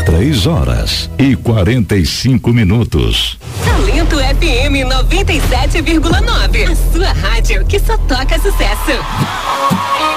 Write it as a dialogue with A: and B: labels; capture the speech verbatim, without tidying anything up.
A: Três horas e quarenta e cinco minutos.
B: Talento F M noventa e sete vírgula nove. A sua rádio que só toca sucesso.